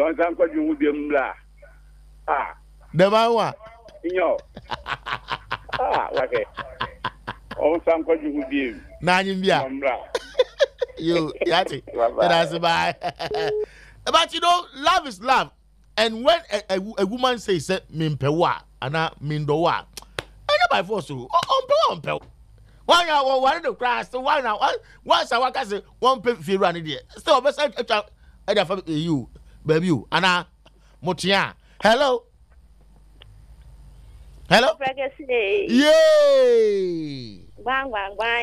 John Sanko you be mla. Ah. The man wa. Inyo. Okay. Oh, Sanko you be. Na nyimbia. Mla. You yati. That's bye. But you know, love is love. And when a woman says mimpewa ana mindowa, and by force on why now one the class so why now once I work as one fee run it. Still best you baby you ana motia. Hello. Hello. Yay. Bang.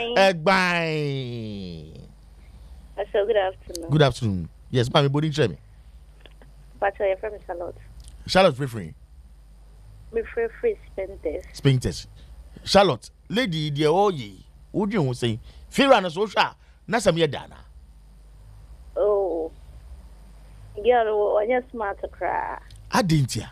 Bye. So good afternoon. Good afternoon. Yes, mommy body me. But you're from Charlotte. Charlotte free. Me free Spinters. Charlotte, lady dear oh ye. Would you say fear and a social? Nasa me dana. Oh. Girl, when you're smart to cry. I didn't ya.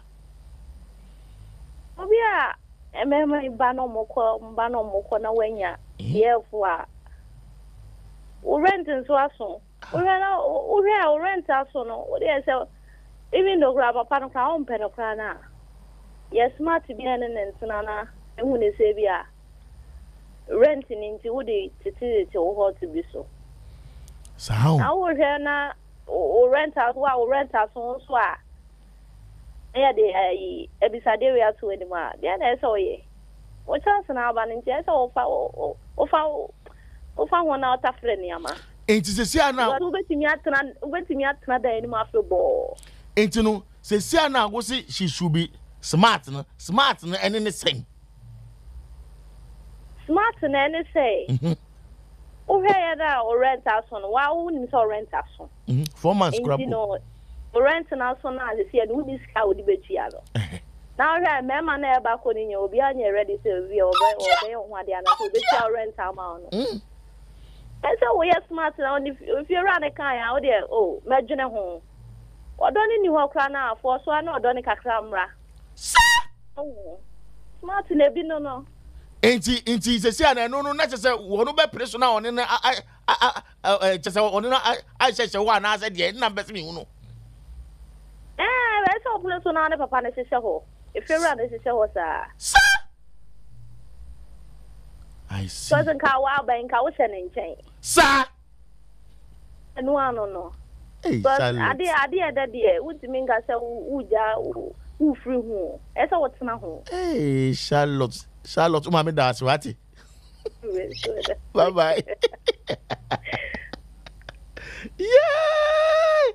Oh, yeah. I remember Bano Moko, no when ya. Yeah, for rent and so. Rent also no. So even though grab a pan crown penocrana. Yes, smart to be an nana, and when they say we are renting into Woody to how to be so. So how? I will hear now or rent out while rent out on swag. Yeah, they are beside area to anymore. Then I saw ye. What chance now, but in chess or found one out of Freniama. Ain't it say now? Went to me at another anymore for ball. Ain't you know? Say now, was it she should be smart, and anything. Smart and anything. Oh, hey, that or rent house on. Why wouldn't you rent house on? 4 months, crap. You know, rent and house on as you would this cow would be chiaro. Now, I remember never back on in your behind your ready to be over or what they are not to be rent amount. And so we are smart now. If you run a car out there, oh, imagine a home. Or don't you walk now for so I know don't a camera. Oh, smart in a bin no. Ain't he say no not just one be personal on in I just on I said one I said yeah number me no. Let's open so now papa na sese ho. If you run sese ho sa. I see. Doesn't car wow bank I was sending chain. Sir. And one no. Hey, but I did that dear. What do you mean? I said, who free who? That's what's my home. Hey, Charlotte, mommy, that's what. Bye. Yeah!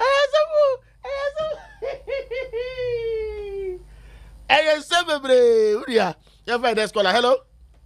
Hello?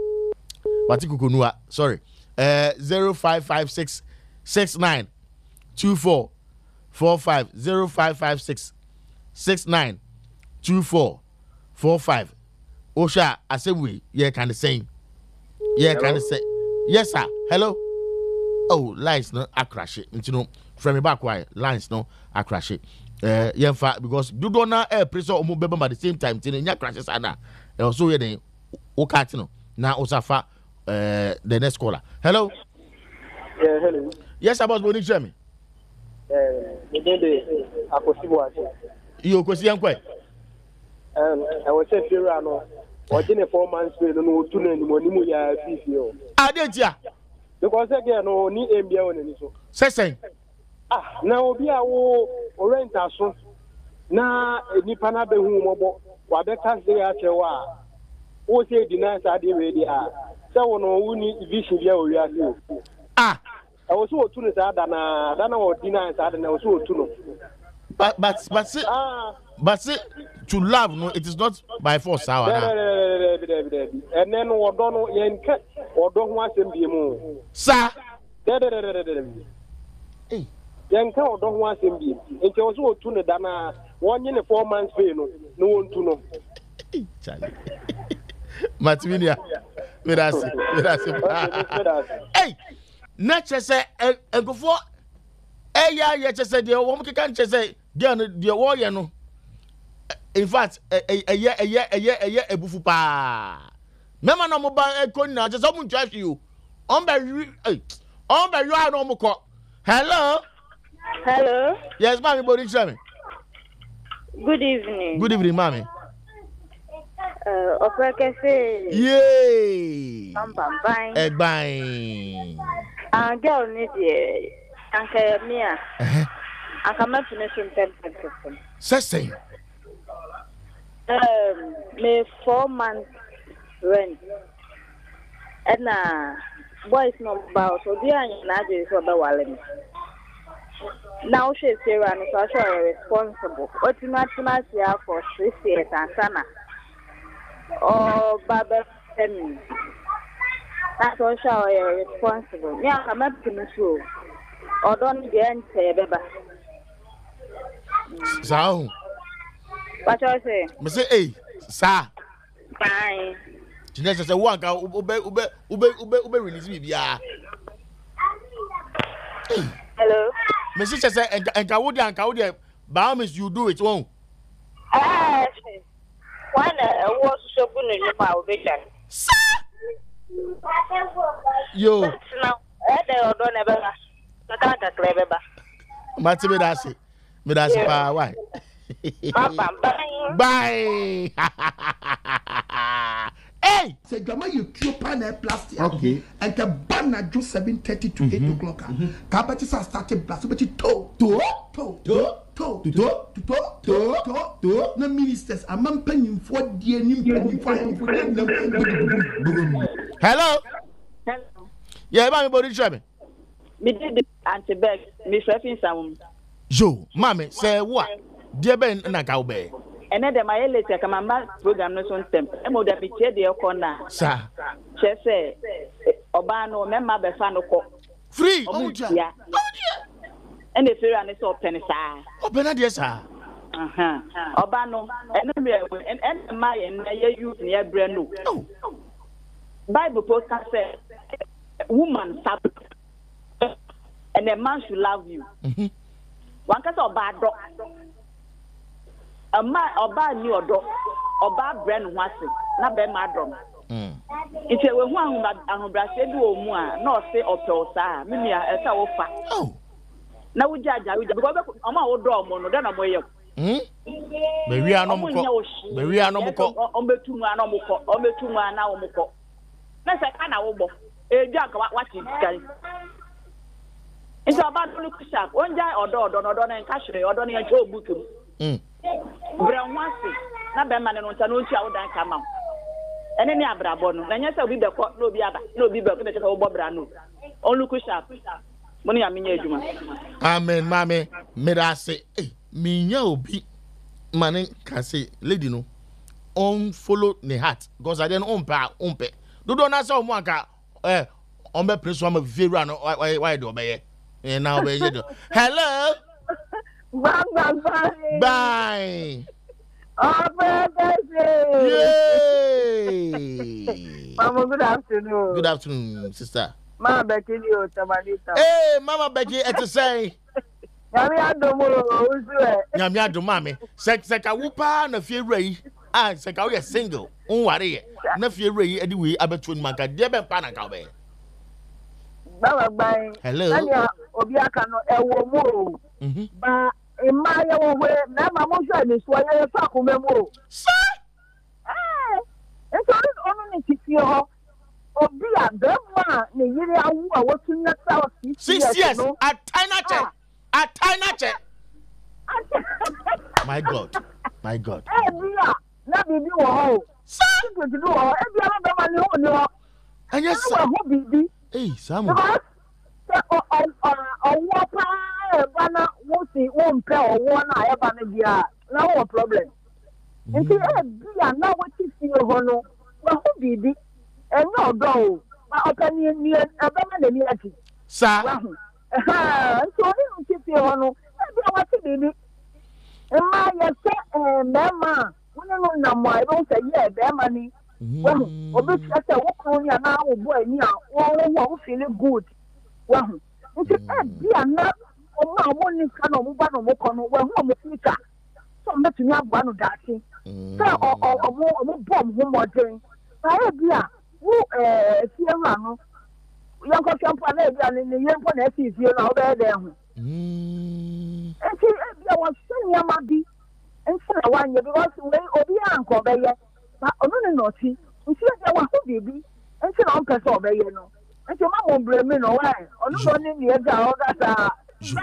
Sorry. 0556 69 24 45 0556 69 24 45. Osha, I say we, yeah, kind of saying. Yeah, kind of say. Yes, sir. Hello. Oh, lines no, I crash it. You know, from me back why lines no, I crash it. Yeah, fact because you don't know air pressure or mobile at the same time. Tin ya crashes ana. Also, yeah, then okatino. Now, Osafa, the next caller. Hello. Yeah, hello. Yes, I was going to tell me. You go see Uncle. I was saying, Firano, or dinner 4 months, no, 2 anymore, ya, I did, yeah. Because again, no, ni MBA on so. Say, now be our rent us. Na Nipana be whom what the cash they are. Who say denies are the way they are. So, no, we need vision. I was so tuned than or denies are and I was so tuned. But to love, no, it is not by force. And then what don't yen or don't want them be more. Sir, Yanka or don't want them be. It was so tuned than 1 year 4 months pay no one to know. Matvinia, with us. Hey, not just say, and before, yeah, just said the woman can't just say, the warrior no. In fact, a year, a bufupa. Mema no mobile now, just someone trust you. On by you are no more. Hello? Hello? Yes, mommy, body sharing. Good evening. Good evening, mommy. Opekefe. Yay! Bye. Bye. Girl, need ye. Anka Mia. I come up finish in 10 Sessing. May 4 months rent. And boys no about so dear and Nadia is about Wallen. Now she's here and so sure responsible. What's not here for 3 years and Sana. Oh, Baba Femi. That's all sure responsible. Yeah, I'm up to the show. Or don't get say, Baba. So, What I say? me say, hey, sir. Bye. Just say one ka ube release me bia. Hello. Me say enka wo dey by means you do it won. One was so good in my vision. Yo. Now, I don't ever. Nataka clever. Mati me da say. Me da say pa why? Bye. Bye. Hey! Say, Grandma, you cure panel plastic. Okay. And the banner do 7:30 to 8 o'clock. Carpets are started blast. But you toe. No ministers. I'm not paying for Hello? Hello. Yeah, mommy body trouble. Me did anti-bag. Me flipping some. Yo, mommy, say what? Dear Ben na ka obey. And then my later come my program no son temp. E mo da bi tie de corner. Sir. Che say oba no member be fa no ko. Free. Oh dear. And the fair and so penny sa. Open na dear sir. Oba no and my and ye you near brand no. Bible post say woman sab and a man should love you. One case oba do. A man oba ni odo oba brand wase na be madrom. It's a one ahubrase du omu a na o say opel sa me mia e sa wo fa. Oh. Na wo jaja because oma wo do omo no de na mo ye. Be wi anom ko. Be wi anom ko. O betu mu ana mo ko. O betu mu ana wo mo ko. Na se ka na wo bo. E dwa ka wa ti kai. Nti oba do look sharp. Onja odo na nka hwere odo na nka obukum. Brown wase na be ma ne no nta no ntia wo dan ka ma. Ene ni abrabo no. Na nya se obi be ko na obi aba. Na obi be ko na che wo bo bra no. On look sharp. Money aminya ejuma. Amen, mama. Me da say, eh, me nya obi manen ka say lady no. On follow the heart because I didn't on pe. Do na say omo aka on be prince one of very no why do obey. And now be you do. Hello. Bye. Yay. Mama, good afternoon. Good afternoon, sister. Mama Becky, you Tamanita. Hey, Mama Becky, to say. Yami adomo uzu. Yami ado mami. Seka wupa na fie rei. Ah, seka we single. Unware. Na fie rei anyway abetu manka. De be pa na ka be. Baba bye. Hello. Nanya obi aka no ewo mu. Ba emma ya wo we na ma mo hwa ni so ya fa ko memo. Sir. Eso onu ni titi ho. Obi adama ne yiri awu a wotu nya sa 6 years. A tiny check. My God. Eh bia na bibi wo ho. Sir. Bibi wo ho. E bia na ma ni ho ni ho. And yes, sir. Ho bibi. Hey, Samu. Ọwọ́ paa ẹ̀bá náà wọ́n sì wọ́n mpẹ́ ọwọ́ náà ẹ̀bá náà di a náà wọ́n problem. Nti ẹ̀bí à náà wọ́n ti fi hàn no wọ́n ho bìbí ẹ̀yìn ọ̀dọ́ o ọ̀pẹ ni ẹ̀bẹ́ náà lè ní ẹ̀jì. Sir. Nti onílù ti fi hàn no ẹ̀bí àwọn ti bìbí. Mmaa yẹ sẹ́ mẹ́ẹ̀mà wọ́n nínú nàmọ́ ẹ̀bí wọ́n sẹ́ yẹ ẹ̀bẹ́ẹ̀mà ni. Wọ́n obi ti ẹsẹ̀ wọ́n kúrò ní àná àwọn òbọ̀ ẹ̀yìn à wọ́n feel good. Wọ́n nti ẹ̀bí àná ọmọ àwọn nìkan náà ọmọ bá náà ọmọ kọ no wọ́n hu ọmọ fíkà sọ ọmọ tún ní àgbà nù dàtí sẹ ọmọ bọ ọmọ mọdé báyìí ẹbí à wú ẹsí ẹrù àná yẹn kọ fẹ́ mpọ náà ẹbí à ní yẹn mpọ náà ẹsí ìfìyẹ náà ọbẹ̀ ẹ̀dẹ̀ ẹ̀hún. Nti ẹbí à wọ́n sẹ́ nìyẹn má bí nti na wanyɛ because wei obi anka ɔbɛyɛ na ɔno ne nɔɔte nti yɛ waho biribi nti na ɔmpɛ sɛ ɔbɛyɛ no nti ɔma mo mbrɛ mi no wae ɔno na ɔne ne agya a ɔkasa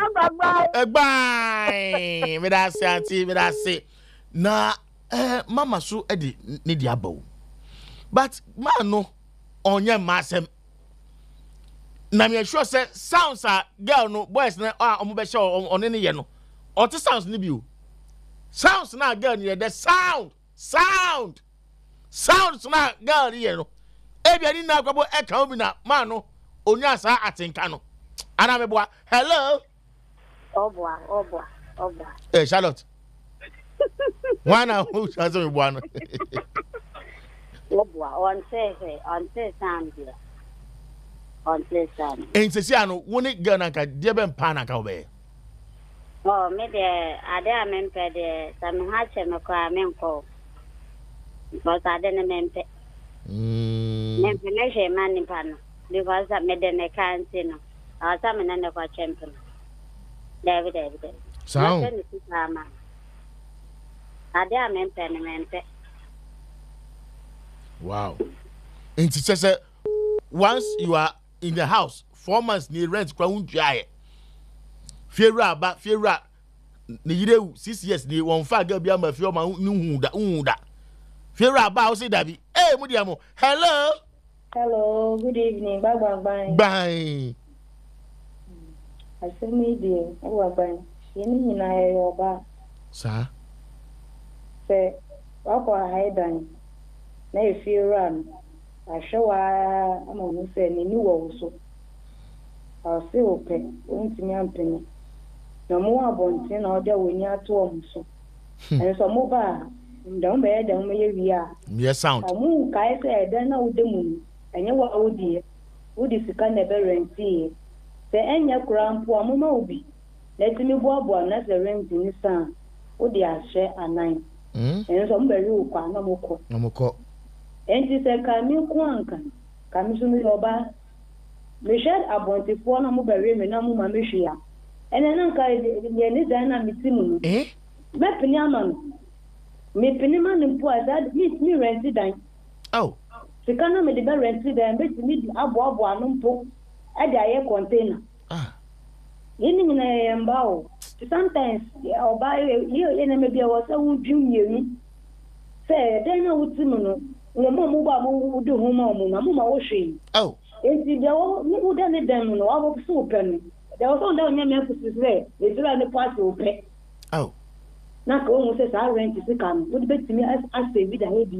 bye me da se auntie me da se na mama so edi ne di abawo but man no onye masem na me sure say sounds are girl no boys na omo be sure one ne ye no o te sounds ni bi o sounds na girl ni the sounds na girl ni ye no e bia ni na kwabo e ka obi na man no onya sa atenka no ana me boa hello Obwa. hey Charlotte wana who chanzo me boa no Obwa on say Zambia. On say Zambia. en sesi ano woni girl na ka de be mpa na ka obe Oh, me de ade a mempe de sanu ha che me kwa menko. Because ade ne mempe. Mempe na je mani pano. Because me de ne kanti no. Asa me na ne kwa champion. David. sound Ade a mempe ne mempe. wow en ti say once you are in the house 4 months ni rent kwa untua fiera ni yire 6 years ni won fa ga bia ma fie o ma hu da fiera ba o say dabi mu dia mo Hello, good evening. Bye. bye I said me dear. Bye. Yeni na yo ba. sa Se wako haidan. Na efiera ahwewa amonu se ni wo so. Ase ope, ontimi ampene. Na mo abonte na ode woni ato omuso. Enso mo ba ndam be dem ye wi a. me sound Amu kai se eden na udemu. Enye wa odi sika na be renti. Se enye kurampo amuma obi. Letimi boabo na se rent ni san. Odi ahwe anan. Enso mo be ri ukwa na moko. Enti se ka mi ku anka. Ka mi so mi oba. Michel abontifo na mo be ri me na mo ma mehwia. Ene na nka ye ni dan na mitimu. Me pini ama no. Me pini ma ni po azad mi rent dan. oh Sika na me de be rent dan be timi abo anu mpo. E de aye container. Yini nyina ye mba o. Sometimes oba ye na me bia wo se wu dwim yenu. Se den na wutimu no. Wo mo ba mo de ho ma mo na mo ma wo hwe. oh Enti de wo mu de ne dan no wa bo so pe no. De wo so da nya me kusise. E dira ne pass o pe. oh Na ka o se sa rent sika no. Wo de betimi asave da hebi.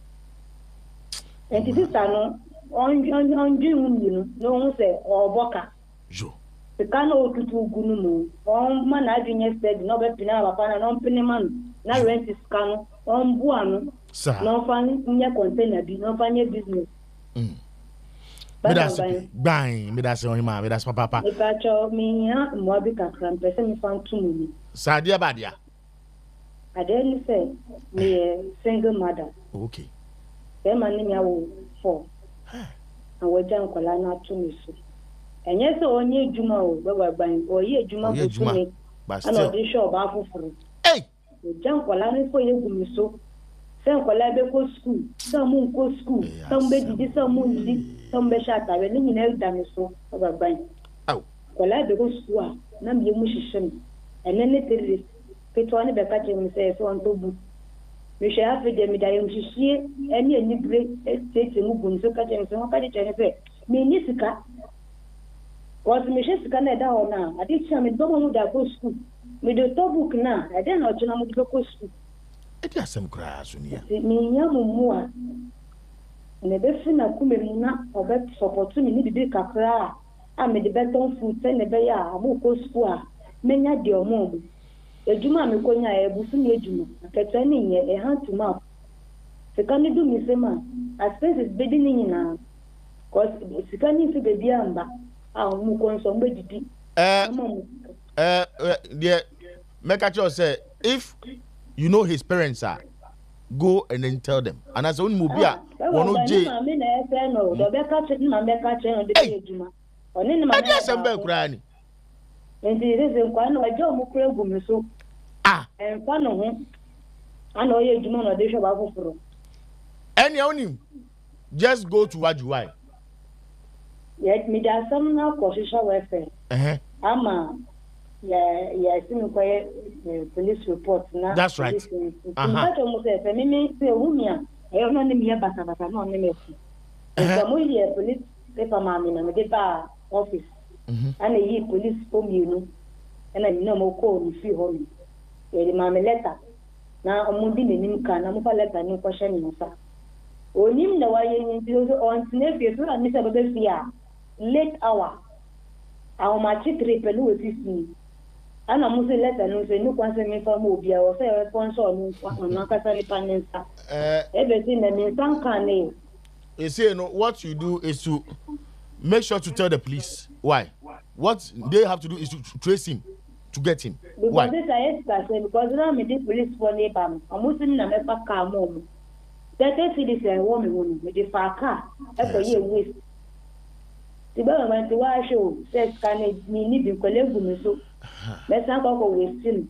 Enti sisa no on dwim yenu no se oboka. jo Sika na otutu gunu mu. On ma na adwinye steady no be pina papa na no pini man. Na rent sika no on bu anu. sa No fan nya container bi no fan business. me da se on ma me da se papa Ipa cho mi ya mo bi kakra mpese mi fan tumu ni. sa dia ba dia Ade ni se me single mother. okay E ma ni mi awo 4. Awoja nkola na tumi so. Enye se onye ejuma o gbagban o ye ejuma bo tumi. but Ana still odi show ba fufuru. hey Oja nkola ni fo ye gumi so. Se nkola be ko school, some ko school, some be didi some didi, some be shata we ni nyina da mi so gbagban. oh Nkola be ko school na bi mu hihye. Ene ne tere petwa ne be ka che mi se so on to bu. Me hwe afi de mi da yem hihye ene ani bre tete mu gun so ka che mi so ka che ne se me ni sika. Was me hwe sika na da ho na ade chia me do mu da ko school. Me do to book na ade na ochina mu do ko school. e dia sem kra so nia Me nya mu a ne be fi na ku me mu na obe support me ni bibi kakra a me de beton food se ne be ya abu ko school a me nya de omo mu ejuma me ko nya e bu fu ni ejuma aketa ni nye e hand to mouth se kan do mi se ma expenses be di ni na cause se kan ni fi be bi amba a mu ko nso mbe didi the make sure say if you know his parents are go and then tell them and as only movie one j me na e se no do be ka che na me ka che no de ejuma oni ni ma e dia sem be kra ni enti reze nkwa na waje omu kura gu mi so ah enfa no ho ana oye adwuma na de hwe ba foforo any only just go to Wajuwai. Yet me da some na ko shisha wefe ama ya sinu ko police report na that's right but mo say me say humia e no ni me basa no ni me fi so mo ye police paper ma me na me de ba office ana yi police omienu ana mi na mo ko ni fi ho mi e di ma me letter na omo di nim ka na mo fa letter ni ko hye ni nsa onim na wa ye ni on nefi so na mi se be fi a late hour our machi triple we sisi ana mo se letter no se ni kwanse mi fa mo bia o se response on na kasa ni panensa everything na mi san kan ni you say no what you do is to make sure to tell the police why what they have to do is to trace him to get him because why this I say because now me the police for neighbor amusin na me pa ka mo that see this woman me the fa car e ko ye waste tiba ma ti wa show says can ni bi kolegu mi so me san ko waste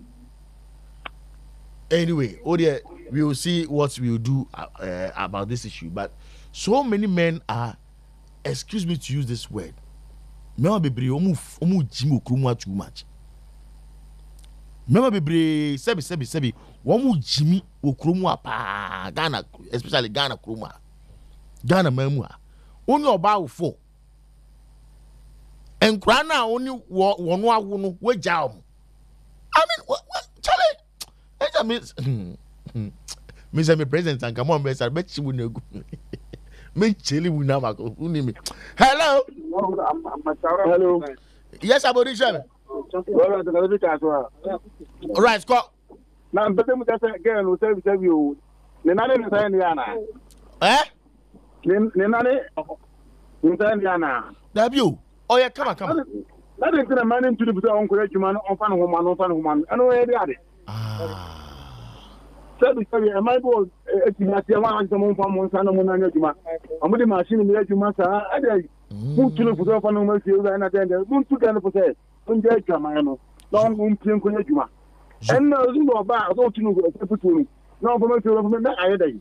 anyway Odia, we will see what we will do about this issue but so many men are excuse me to use this word mema bebre omu jimi okrumu too much mema bebre sebi omu jimi okrumu apa Ghana especially Ghana kruma Ghana mamu a oni oba wo enkura na oni wono awo no wagya om I mean what chale me say me president and come on be say be chiwu na egu me cheli wu na ma ko uni me hello yes abodi shame right go na mbete mu kasa girl no service o ne nane ne sai ni ana ne nane ne sai ni ana dabio oya kama na de tena mane ntudu bi on ko adwuma no on fa no homa ano e bi ade sabi e mai bo etima te wa an tamo fa mo nsa no mo na adwuma amudi machine mi adwuma sa ade mu tulu fuso fa no ma fi na tende mu tu kan fo se on je adwuma no don mu mpien ko adwuma en na zu no ba so tunu ko se putu no fa ma fi ro fa na ayedai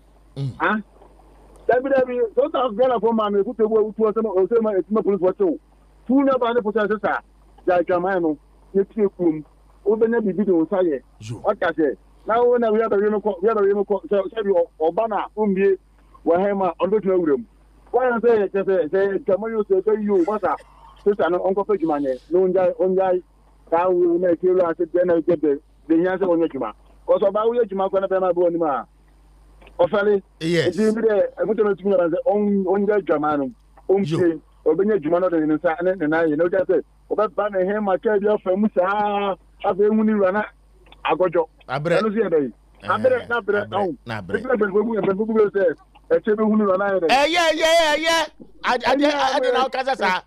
dabi so ta gala fo ma me ku te bo utu so no so ma etima police wacho tu na ba ne fo se sa ja adwuma no ye tie kum o be na bibi do sa ye o ka se na wo na we are the so bi obana umbie wa hema onbetu awuram wa say kamayo say you masa sister no onko fejumanye no onjai ka wo na kiro ase de na gebe de nyanse onye juma ko so ba wo juma ko na be ma bo ni ma ofale yes di bi de ebuto no tumi na say onja juma no onke obenye juma no de ni sa ne na ye no ja say obaba na hema ka bi afamu sa abe mu ni rana agojo abre no see dey abre na bre be say e chebe hunu na na ade na okasa sa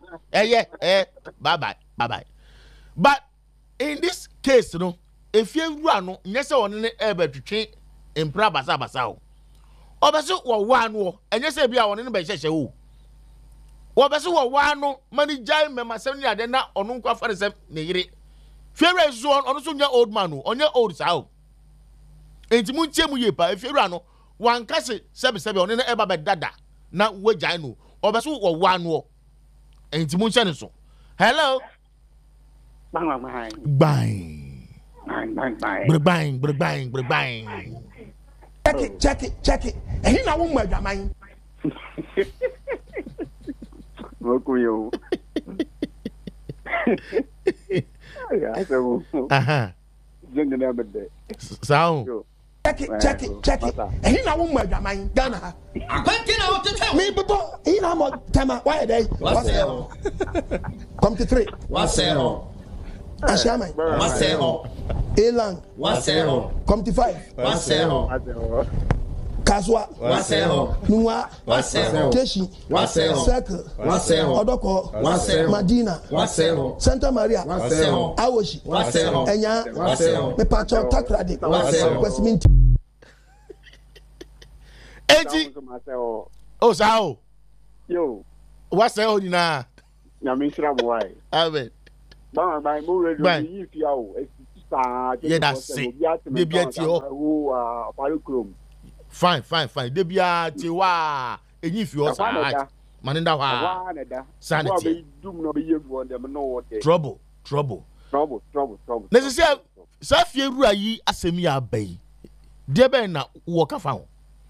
bye but in this case no if you no nyese won ne ebe twetwe empra basa o obeso wo wa no enyese bia won ne be hyehye o obeso wo wa no mani jai mema sem ni ade na onu nkwa fare sem ne yire fiere zone onu so nya old man o onye old sa o enti mu ntie mu ye pa fiere no wan kase sebe onu ne eba be dada na wajai no obeso wo wa no enti mu nche ne so hello bang check it ehin na wo mu adwaman Mokuyo. Jenge na bede. Sao. Check it. Ehin na wo mu adwaman Ghana ha. Akwanti na wotetem. Me bebo, ehin na mo tema why dey? Come to 3. 1-0. Ashama. 1-0. Elang. 1-0. Come to 5. 1-0. Kaswa 1-0. Nuwa 1-0. Keshi 1-0. Circle 1-0. Odoko 1-0. Madina 1-0. Santa Maria 1-0. Awoshi 1-0. Enya 1-0. Me pacho takrade 1-0. Westminster Eti o sao Yo. What's the old na? Na me shira boy. Amen. Ba mo radio yi fi awo. sa Yeah, that's it. Fine. Debia tiwa enyi fi o sa. Maninda wa. Sanity. Trouble. Necessary sa fie rura yi asemi abai. De be na wo ka fa ho.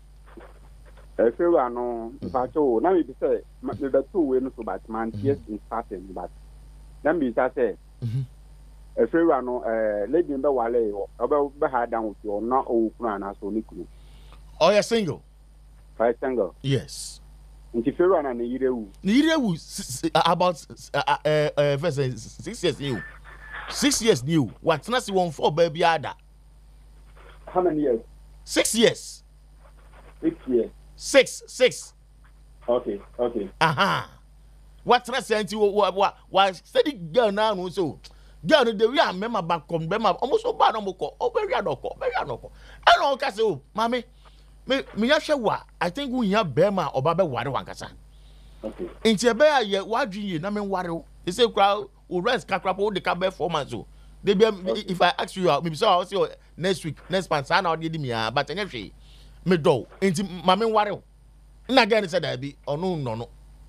Efewa no mpacho na me bi say me beto we no so but man yes in starting but na me say efewa no lady be wale yo obe ha down with you na o kunu na so ni kunu. Oh, you're single? Five single. Yes. Nti Ferro na ne yirewu. Ne yirewu about 6 years new. 6 years new. What na see 1 4 baby ada. How many years? 6 years. 6 years. 6. Okay. Aha. What na say nti what steady girl na no so. Girl no dey we am member back come be ma almost so bad no mo ko. Oberi anoko. And on ka say oh, mama me ya hwe I think we here bema oba be ware wankasa. Okay. Nti be ye wadwin na me ware o. They say crowd o rest kakrapo o de ka be 4 months o. They be if I ask you maybe so I will say next week next month na o dey me but enya hwe me do. Nti mama ware o. Na again say that be ono no.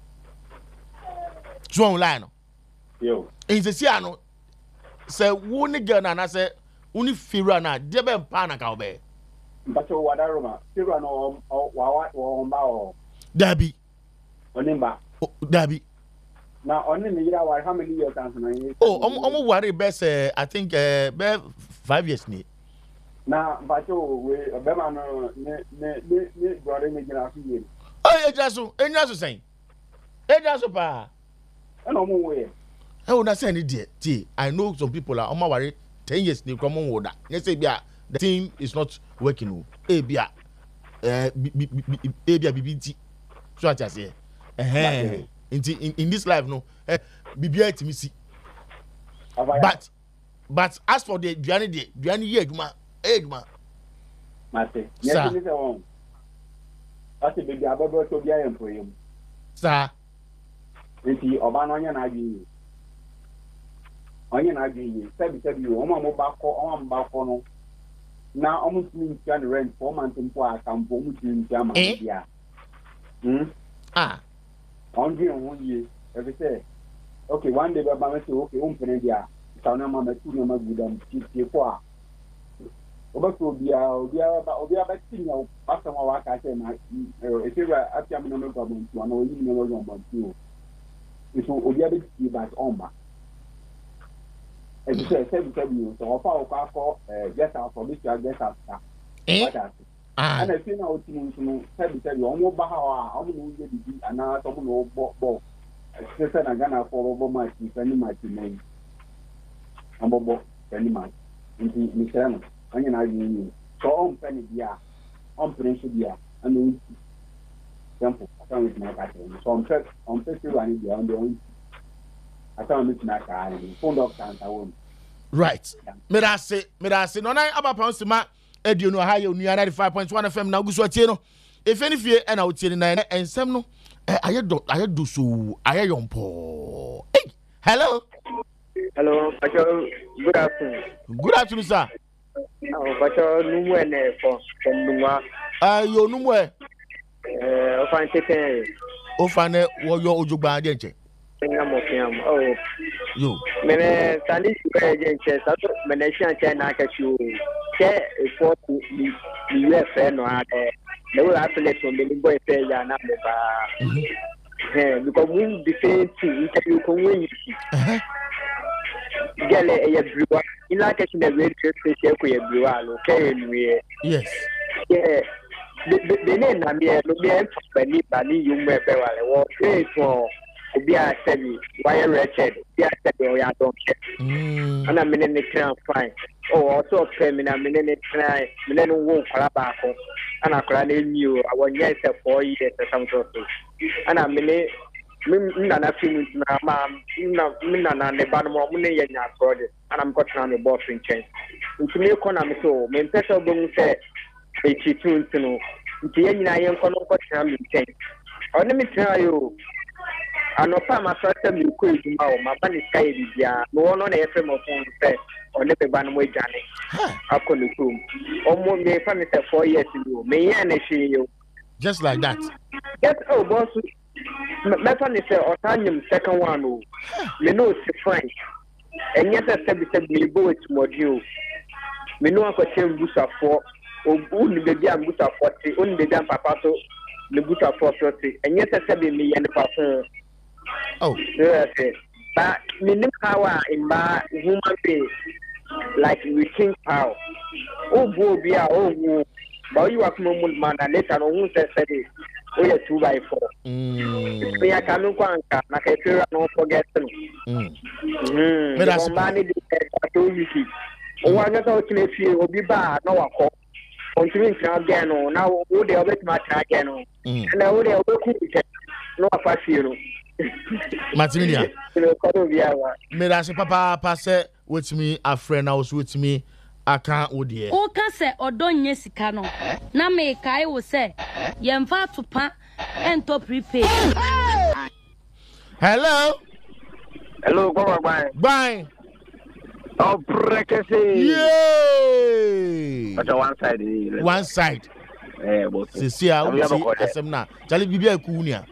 So online no. Yo. Nti si ano say wo ni girl na say uni Ferro na de be mpa na ka obe. Mpacho wadaroma Ferro no wa mba o Dabi onimba Dabi na oni ni yira wa how many years and na oh omo worry best I think be 5 years ni na mpacho we be ma no ne brother me gina fi ye oh enya so sen enya so pa na omo we na say ni die I know some people are omo worry 10 years ni come on woda you say bia the thing is not working o ebia bibinti so at say in this life no bibia etimi si but as for the duane ye aduma mate yes ni say on ati bibia ababo to bia yem poyem sa nti oba no nya na adwi sebi o mo ba ko no na almost mean can rent 4 months in for campo mutin jama dia on dia 1 year every say okay one day baba say okay pene dia tauna mama tu na magudam ti kwa obaso obia ba tinya o pasa ma wa ka say na efewa atia mo no go bon tu na o yi no go bon tu so obia be ti ba on ba you say so ofa o get out for this get out and I feel now to say omo ba ha omo no ye bibi ana so mo no bo say na Ghana for bo match any match name ambo any match nti mi say no anya na yi so on penny dia on prince dia and we tempo akan with my pattern so on Ferro and dia on the on I can't meet na ka ani phone doctor and awon right me da say no na abapa nsema edio no ha ye onu 95.1 FM na guso tie no efe ni fie e na otie ni na ensem no ayedo so ayeyompo hey hello Pacho, good afternoon sir Pacho numu ene for numu yo numu o fan tete o fan wo yo ojugba de nche yo mene sani je nche sa mene shan na ka chu che for ni UFN no ade le we apply to me boy say ya na me ba because we defend interview ko wen gele e yebruwa ila ka na radio station ko yebruwa lo ke nwie yes the name na me no me empani bani yume be wale wo say for obi a sabi why wretched bi a sabi o ya don ana me ne kran fine also pay me na me ne try me ne wo kwara ba ko ana kwara na enyi o awonye se 4 years something ana me ne na na film na ma na ne ba no mo ne ye nya project ana me ko try me boyfriend change nti me ko na me so me pesa obo se e chitu ntino nti ye nyina ye nko no ko try me change oni me try yo anopa ma sɔsɛ mi ko eduma o ma ba ni sky bibia no wono na yɛfrɛ mo phone sɛ on the ban way Johnny. I couldn't come. Almost me family 4 years ago. Me and she just like that. Yes, oh boss. My family say Otanium second one. Me know it's French. And yet I said me go it module. Me know I could change Busa for only the damn Busa 40, only the damn papato, the Busa 430. And yet I said me and the person. Oh, yes, but me know power in my human being, like we think power. Oh, boy, be a oh, but you are no man, and later on who says it. We are 2x4. We are coming to like a fear no forget. That's money. Oh, I'm not talking if you will be bad. No, I call. Continuing again. Now, would they always match again? And I would have no fashion. Martinia, me that's papa pass with me a friend house with me. I can't would ye. O can say or don't yes cano. Na me kai will say Yemfa to pan and to prepare. Hello. Hello, go bye. Bye. Oh, prekese. Yay. But one side. One side. But see how we see Asemna. Charlie Bibia Kunia.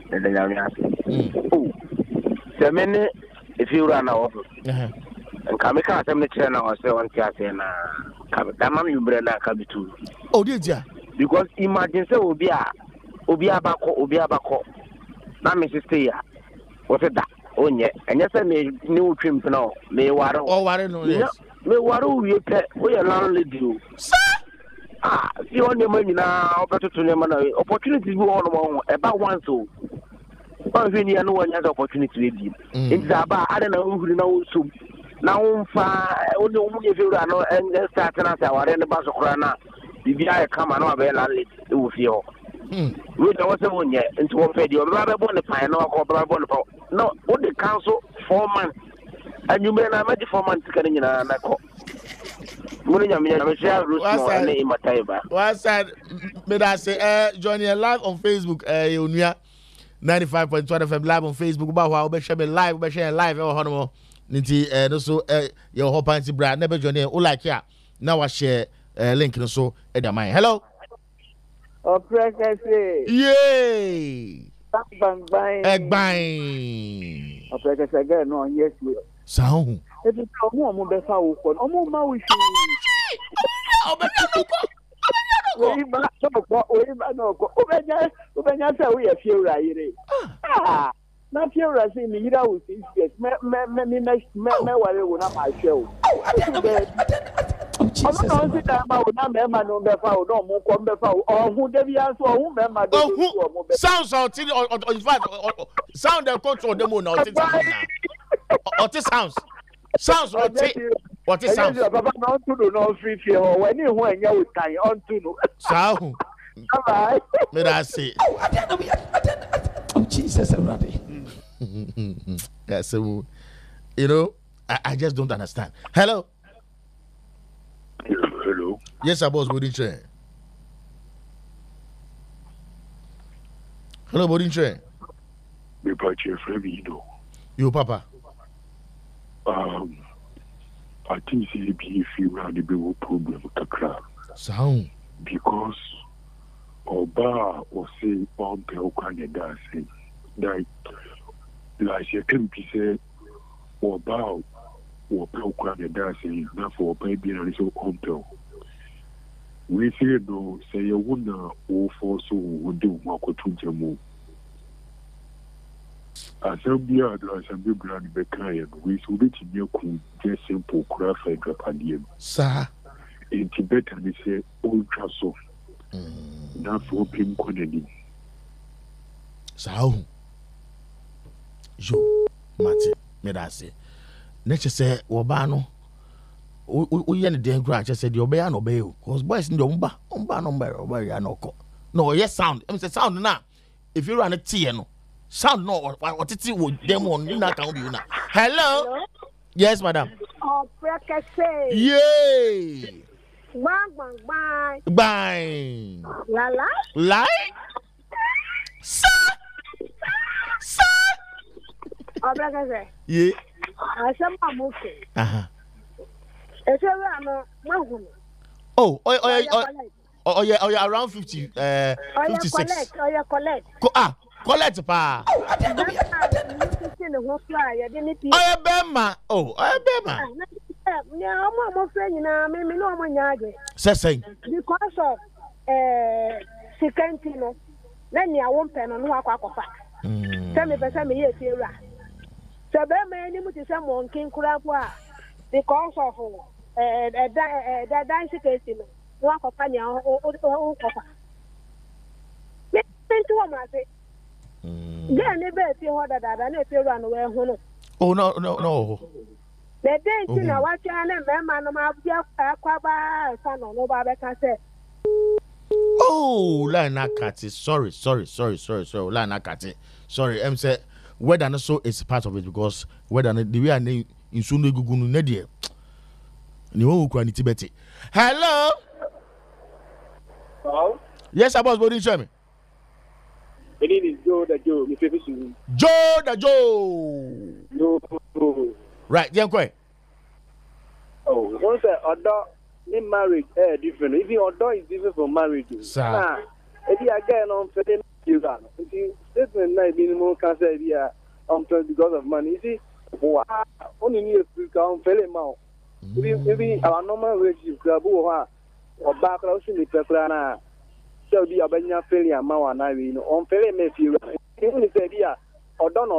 Oh, the minute if you run off. And Kamika assembly chair now say one Tiana Kamam you brenda Kabitu. Oh dear. Because imagine say Obia Bako. Na me stay ya. What is that? Oh yeah. And yes I may new trim now. May waro. Oh waro no yes. May waro we pay we a landlady do. See on your money now better to them opportunities go on about one so. When you know one has opportunity with you. It's about I don't know who know so. Now, only if you run and then start and say, "What in the bus of Rana?" If I come and over and with you, we don't want yet into a video. Rather born the pine or born the no, only council 4 months, and you may not make 4 months getting in a call. What's that? May I say, join you live on Facebook, 95.1 FM live on Facebook. About how we share live, we share live, or Niti no so your whole party brand never join in like ya now I share link no so mind. Hello. Oh precious. Yay. Bang bang. Egg bang. Oh precious again no yes we. Sound. If you come on be fa wo ko. Omo ma we shi. Oh be no ko. We ba no ko. Obenya say we e fiura yire. Ah. Na fiura say me yira wo 6 years. Me ware wo na ma hwe wo. Jesus. I'm not saying about na me ma no be fa wo no mo ko be fa wo. Ohun de bia so ohun me ma de wo. Sounds out in fact sound the control them na what it sounds what it sounds papa na to do no free fear ho when you anya with time on to no sound bye me that say oh Jesus already. Yeah, so you know I just don't understand. Hello. Yes, I was body train. Hello, body train. Me pache frame you papa. I think it's be feel the big problem kakra. Sound because Oba or say on Pelkane dancing that like you can be say Oba or Pelkane dancing not for baby and so on to. We say no say you wouldn't or for so would do Marco Tunjamu. Assembly assembly grand Becayan, we should be in your cool, just simple craft and Japanian. Sir, in Tibet, and they say ultra soft. Not for Pim Kennedy. So, you, Martin, may I say, nature say, Wabano, we any damn grudge. I said, you obey and obey, because boys in the umba number, obey, no, yes, sound, I'm saying sound now. If you run a tea, no. Sound no what it would them on you not you now. Hello? Yes, madam. Oh, prekese. Yay. Bang. La. Like? Sir. Oh, prekese. Yeah. Asema muke. Oh, yeah, around 50, 56. Collect pa. Bema. Oh, Bema. Say. Because of Sikantino, then you won't pen on Wakafa. Tell me, yes, you're right. So, Bema, you say, King Kurapwa, because of that dancing case, Wakafa, or oh no. The day I watch oh, Lana Kati. Sorry. Lana Kati. Sorry, I'm saying whether not so is part of it because whether the way I name in Sunday Gugunu Nedia. No quantity Betty. Hello. Hello? Yes, I was body show me. My name is Joe the Joe. Joe the Joe. No. Right, yeah, quite. Oh, once in marriage, different. Even although is different from marriage. Sir. If you again on feeling you got. See, statement night minimum can say because of money. You see, only need to count feeling out. Maybe our normal relationship club or background should be prepared. So be a banya failure, Mawa, and I know on failure may feel. Even if they are or don't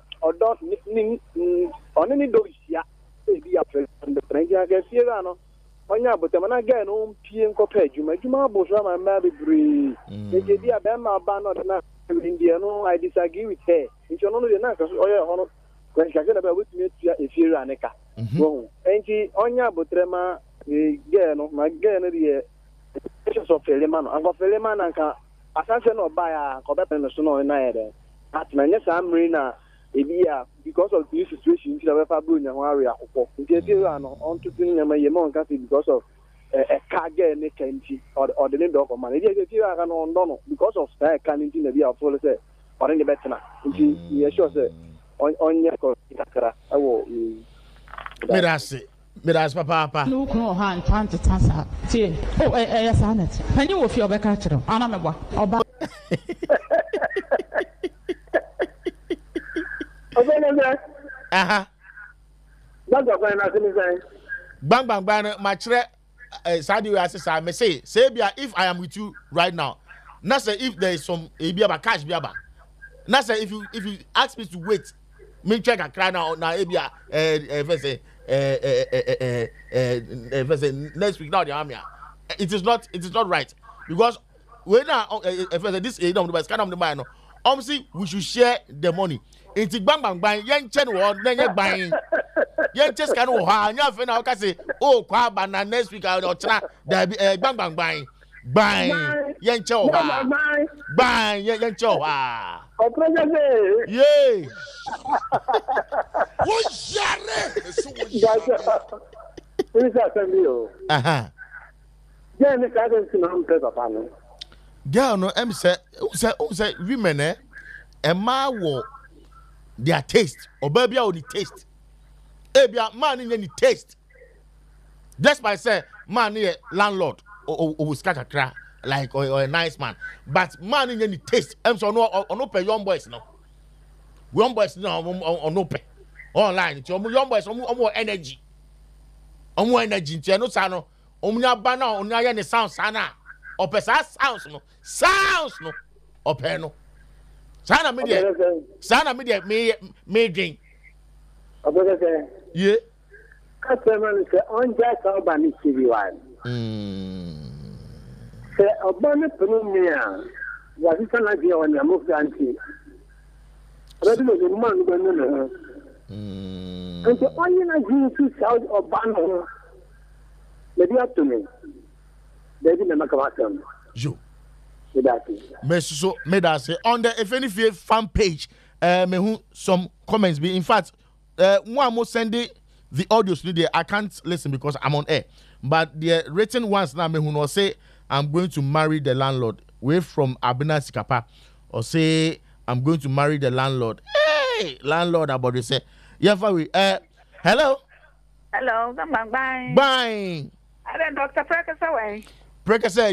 on any dose, yeah, be up on the French. I guess here, no. On ya, but when I get on PM compared, you may do my boss, my married breed. They be a Bama banner in India. No, I disagree with her. It's only the night, or your honor. When she said about with me, if you're an eka. And she on ya, but Rema, again, my girl, of Feleman, I got Feleman and Assassin or buy a Quebec and the Sono in Niger. At my next Marina, because of this situation, you have a Brunia area on to Yamon Cassie because of a carga Nick or the name of money. I can on Donald because of that canning the via full say, or in the better. He assures on your I will. Midas papa. No, hand, time to tassa. Oh, yes, Annette. And you will feel back at you. Anamaba. Bang, my tre Saudi assessor may say, if I am with you right now. Not say if there is some Abiaba cash biaba. Not say if you ask me to wait, me check a cry now Abia next week now the army. It is not right because when this is the kind of the man. Obviously, we should share the money. It's bang, young chen word, then you're buying. Young just kind of ha, and you're finna can say, oh, Kwabana next week out or China, there be bang, young chow, bang, young chow, yay. Girl, no, I'm say women, a man will their taste, or baby, or the taste. Ebia, man in any taste. That's why I say, man, here, landlord, or scattercra, like, or a nice man. But man in any taste, I'm so no pay young boys, no. Young boys, no, on no pay. Online, it's young boys, more energy. More energy, no sano, omnia banner, on any sound, sana. Or sounds no, or penno. Sana media, me drink. Yeah. Customer say on Jack Albany TV one. Say Obama Pumia was it an idea on your move auntie. That was a man going on. And the only to South Obama. Maybe up to me. They didn't make a matter. You. So, made us say on the if any fan page, some comments be in fact, one more sending the audios there. I can't listen because I'm on air. But the written ones now me who no say I'm going to marry the landlord. Way from Abina Sikapa or say I'm going to marry the landlord. Hey, landlord about to say, yeah, for we hello. Hello, bye. Bye. I don't Dr. Prekasa way. Prekasa